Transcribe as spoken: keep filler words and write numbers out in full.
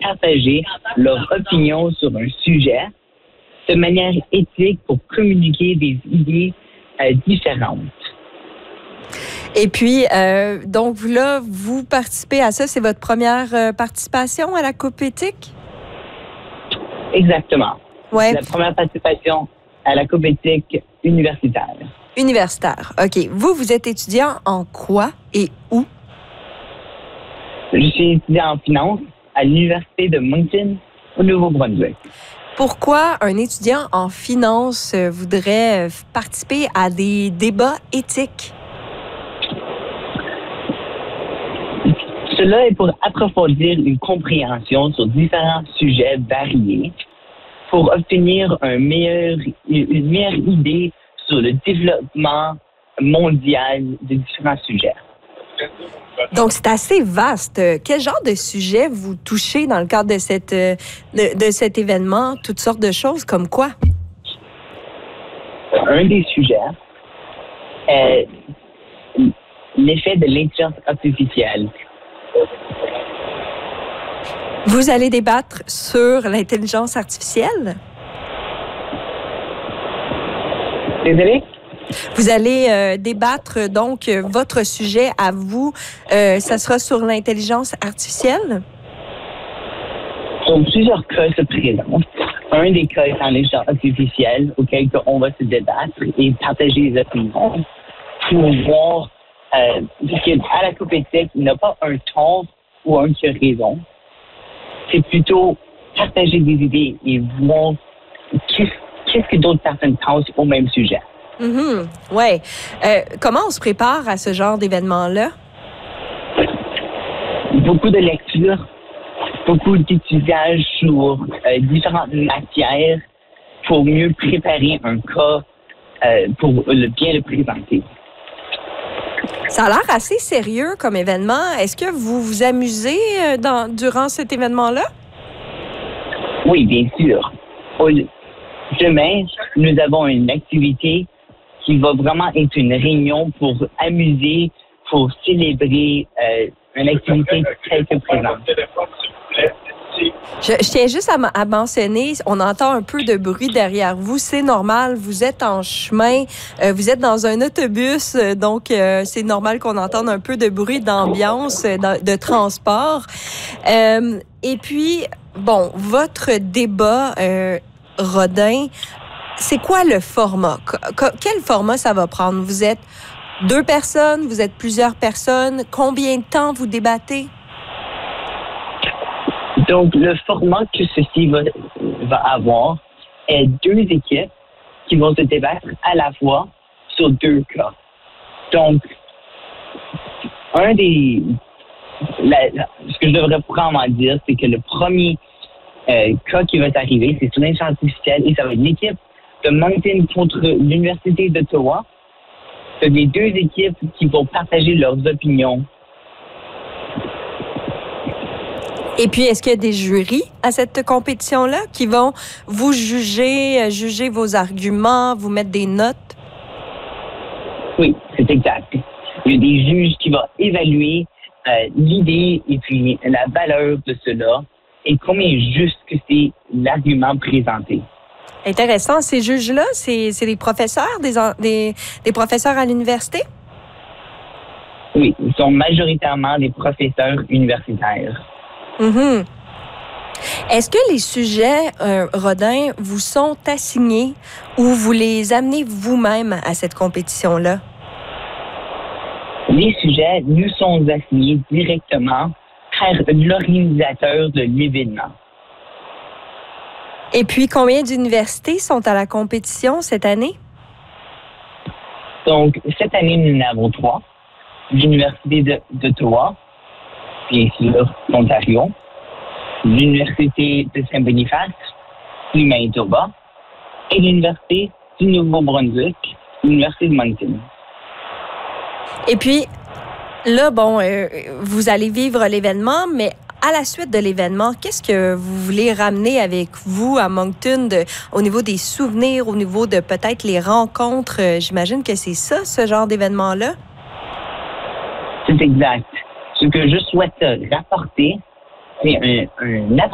partager leur opinion sur un sujet de manière éthique pour communiquer des idées euh, différentes. Et puis, euh, donc là, vous participez à ça. C'est votre première euh, participation à la Coupe éthique? Exactement. Ouais. La première participation à la Coupe éthique universitaire. Universitaire. OK. Vous, vous êtes étudiant en quoi et où? Je suis étudiant en finance à l'Université de Moncton, au Nouveau-Brunswick. Pourquoi un étudiant en finance voudrait participer à des débats éthiques? Cela est pour approfondir une compréhension sur différents sujets variés pour obtenir un meilleur, une meilleure idée sur le développement mondial de différents sujets. Donc, c'est assez vaste. Quel genre de sujet vous touchez dans le cadre de, cette, de, de cet événement? Toutes sortes de choses, comme quoi? Un des sujets est l'effet de l'intelligence artificielle. Vous allez débattre sur l'intelligence artificielle? Désolé? Vous allez euh, débattre, donc, euh, votre sujet à vous, euh, ça sera sur l'intelligence artificielle? Donc, plusieurs cas se présentent. Un des cas est l'intelligence artificielle auquel on va se débattre et partager les opinions pour voir, euh, parce qu'à la Coupe éthique, il n'y a pas un ton ou un qui a raison. C'est plutôt partager des idées et voir qu'est-ce, qu'est-ce que d'autres personnes pensent au même sujet. Mm-hmm. Oui. Euh, comment on se prépare à ce genre d'événement-là? Beaucoup de lectures, beaucoup d'étudiage sur euh, différentes matières pour mieux préparer un cas euh, pour le bien le présenter. Ça a l'air assez sérieux comme événement. Est-ce que vous vous amusez euh, dans, durant cet événement-là? Oui, bien sûr. Demain, nous avons une activité qui va vraiment être une réunion pour amuser, pour célébrer euh, une activité très présente. Je, je tiens juste à, m- à mentionner, on entend un peu de bruit derrière vous. C'est normal, vous êtes en chemin, euh, vous êtes dans un autobus, euh, donc euh, c'est normal qu'on entende un peu de bruit d'ambiance, euh, de, de transport. Euh, et puis, bon, votre débat, euh, Rodin, c'est quoi le format? Quel format ça va prendre? Vous êtes deux personnes? Vous êtes plusieurs personnes? Combien de temps vous débattez? Donc, le format que ceci va, va avoir est deux équipes qui vont se débattre à la fois sur deux cas. Donc, un des... La, la, ce que je devrais probablement dire, c'est que le premier euh, cas qui va arriver, c'est sur l'intelligence artificielle et ça va être l'équipe de Moncton contre l'Université d'Ottawa. C'est les deux équipes qui vont partager leurs opinions. Et puis, est-ce qu'il y a des jurys à cette compétition-là qui vont vous juger, juger vos arguments, vous mettre des notes? Oui, c'est exact. Il y a des juges qui vont évaluer euh, l'idée et puis la valeur de cela et combien juste que c'est l'argument présenté. Intéressant. Ces juges-là, c'est, c'est des professeurs, des, des, des professeurs à l'université? Oui, ils sont majoritairement des professeurs universitaires. Mm-hmm. Est-ce que les sujets, euh, Rodin, vous sont assignés ou vous les amenez vous-même à cette compétition-là? Les sujets nous sont assignés directement par l'organisateur de l'événement. Et puis, combien d'universités sont à la compétition cette année? Donc, cette année, nous en avons trois. L'Université de, d'Ottawa, bien sûr, l'Ontario, l'Université de Saint-Boniface, puis Manitoba, et l'Université du Nouveau-Brunswick, l'Université de Moncton. Et puis, là, bon, euh, vous allez vivre l'événement, mais à la suite de l'événement, qu'est-ce que vous voulez ramener avec vous à Moncton de, au niveau des souvenirs, au niveau de peut-être les rencontres? Euh, j'imagine que c'est ça, ce genre d'événement-là? C'est exact. Ce que je souhaite rapporter, c'est un, un